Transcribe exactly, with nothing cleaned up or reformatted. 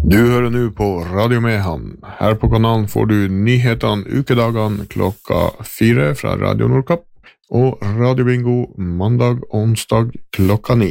Du hører nå på Radio Mehamn. Her på kanalen får du nyhetene ukedagene klokka fire fra Radio Nordkapp, og Radio Bingo mandag og onsdag klokka ni.